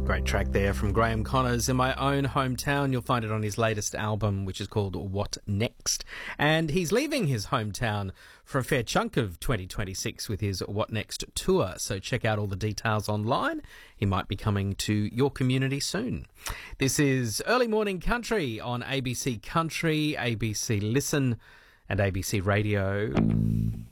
Great track there from Graham Connors. In my own hometown, you'll find it on his latest album, which is called What Next. And he's leaving his hometown for a fair chunk of 2026 with his What Next tour. So check out all the details online. He might be coming to your community soon. This is Early Morning Country on ABC Country, ABC Listen and ABC Radio.